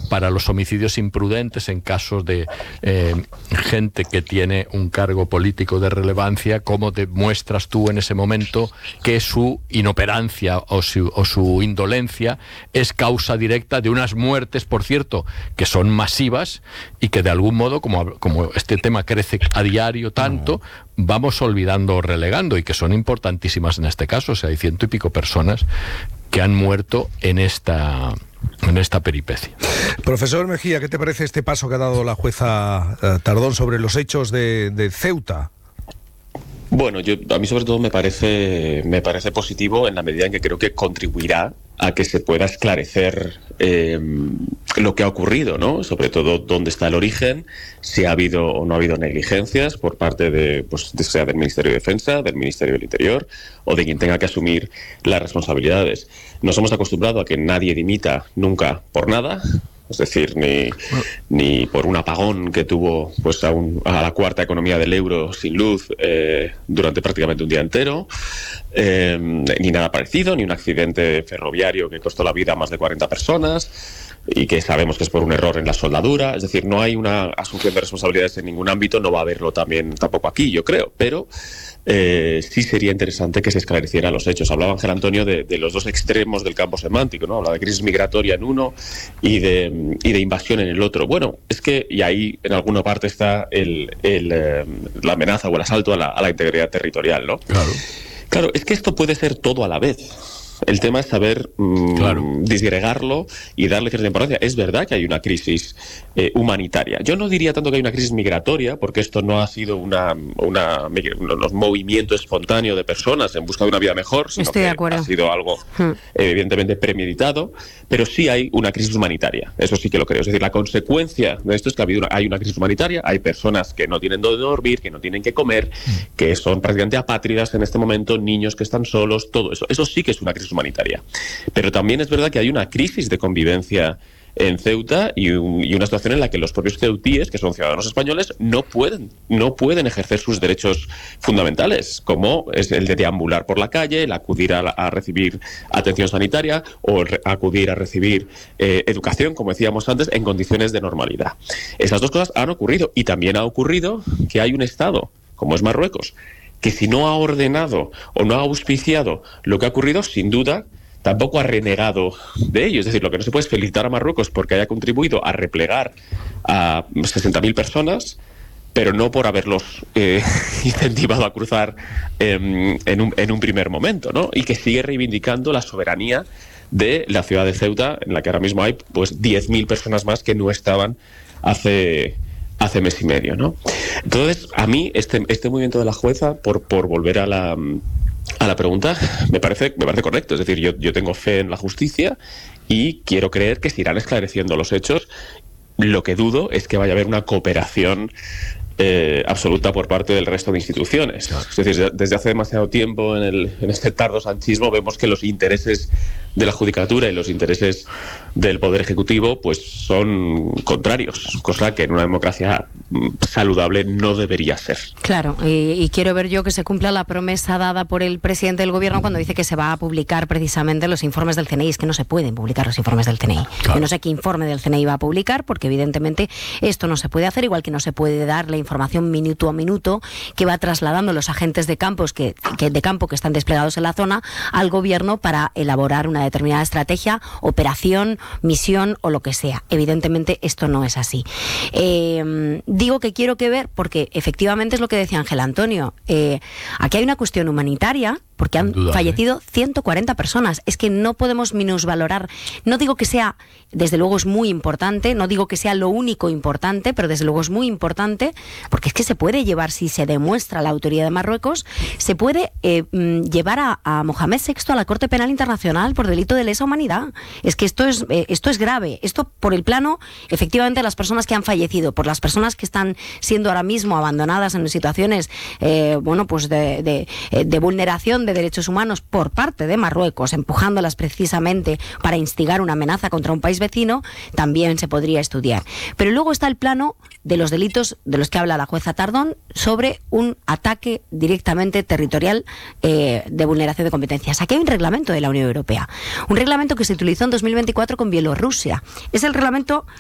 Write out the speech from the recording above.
para los homicidios imprudentes en casos de gente que tiene un cargo político de relevancia, ¿cómo demuestras tú en ese momento que su inoperancia o su indolencia es causa directa de unas muertes, por cierto, que son masivas y que de algún modo, como este tema crece a diario tanto, vamos olvidando o relegando, y que son importantísimas en este caso? O sea, hay 100 y pico personas que han muerto en esta peripecia. Profesor Mejía, ¿qué te parece este paso que ha dado la jueza Tardón sobre los hechos de Ceuta? Bueno, a mí sobre todo me parece positivo en la medida en que creo que contribuirá a que se pueda esclarecer lo que ha ocurrido, ¿no? Sobre todo dónde está el origen, si ha habido o no ha habido negligencias por parte sea del Ministerio de Defensa, del Ministerio del Interior o de quien tenga que asumir las responsabilidades. Nos hemos acostumbrado a que nadie dimita nunca por nada. Es decir, ni por un apagón que tuvo a la cuarta economía del euro sin luz durante prácticamente un día entero, ni nada parecido, ni un accidente ferroviario que costó la vida a más de 40 personas y que sabemos que es por un error en la soldadura. Es decir, no hay una asunción de responsabilidades en ningún ámbito, no va a haberlo tampoco aquí, yo creo, pero sí sería interesante que se esclarecieran los hechos. Hablaba Ángel Antonio de los dos extremos del campo semántico, ¿no? Habla de crisis migratoria en uno y de invasión en el otro. Bueno, es que, y ahí en alguna parte está la amenaza o el asalto a la integridad territorial, ¿no? Claro, es que esto puede ser todo a la vez. El tema es saber disgregarlo y darle cierta importancia. Es verdad que hay una crisis humanitaria. Yo no diría tanto que hay una crisis migratoria, porque esto no ha sido un movimiento espontáneo de personas en busca de una vida mejor, sino que ha sido algo evidentemente premeditado, pero sí hay una crisis humanitaria. Eso sí que lo creo. Es decir, la consecuencia de esto es que hay una crisis humanitaria, hay personas que no tienen dónde dormir, que no tienen que comer, que son prácticamente apátridas en este momento, niños que están solos, todo eso. Eso sí que es una crisis humanitaria. Pero también es verdad que hay una crisis de convivencia en Ceuta y una situación en la que los propios ceutíes, que son ciudadanos españoles, no pueden ejercer sus derechos fundamentales, como es el de deambular por la calle, el acudir a recibir atención sanitaria o acudir a recibir educación, como decíamos antes, en condiciones de normalidad. Esas dos cosas han ocurrido, y también ha ocurrido que hay un Estado, como es Marruecos, que si no ha ordenado o no ha auspiciado lo que ha ocurrido, sin duda, tampoco ha renegado de ello. Es decir, lo que no se puede es felicitar a Marruecos porque haya contribuido a replegar a 60.000 personas, pero no por haberlos incentivado a cruzar en un primer momento, ¿no? Y que sigue reivindicando la soberanía de la ciudad de Ceuta, en la que ahora mismo hay 10.000 personas más que no estaban hace mes y medio, ¿no? Entonces, a mí este movimiento de la jueza, por volver a la pregunta, me parece correcto. Es decir, yo tengo fe en la justicia y quiero creer que se irán esclareciendo los hechos. Lo que dudo es que vaya a haber una cooperación absoluta por parte del resto de instituciones. Claro. Es decir, desde hace demasiado tiempo en este tardo sanchismo vemos que los intereses de la judicatura y los intereses del Poder Ejecutivo son contrarios, cosa que en una democracia saludable no debería ser. Claro, y quiero ver yo que se cumpla la promesa dada por el presidente del Gobierno cuando dice que se va a publicar precisamente los informes del CNI. Es que no se pueden publicar los informes del CNI. Claro. Yo no sé qué informe del CNI va a publicar, porque evidentemente esto no se puede hacer, igual que no se puede dar la información minuto a minuto que va trasladando los agentes de campo que están desplegados en la zona al Gobierno para elaborar una determinada estrategia, operación, misión o lo que sea. Evidentemente esto no es así. Digo que quiero que ver porque efectivamente es lo que decía Ángel Antonio. Aquí hay una cuestión humanitaria porque han fallecido 140 personas. Es que no podemos minusvalorar. No digo que sea, desde luego es muy importante, no digo que sea lo único importante, pero desde luego es muy importante porque es que se puede llevar, si se demuestra la autoría de Marruecos, se puede llevar a Mohamed VI a la Corte Penal Internacional por delito de lesa humanidad. Es que esto es grave. Esto por el plano, efectivamente, de las personas que han fallecido, por las personas que están siendo ahora mismo abandonadas en situaciones de vulneración de derechos humanos por parte de Marruecos, empujándolas precisamente para instigar una amenaza contra un país vecino, también se podría estudiar. Pero luego está el plano de los delitos de los que habla la jueza Tardón sobre un ataque directamente territorial de vulneración de competencias. Aquí hay un reglamento de la Unión Europea, un reglamento que se utilizó en 2024 con Bielorrusia. Es el reglamento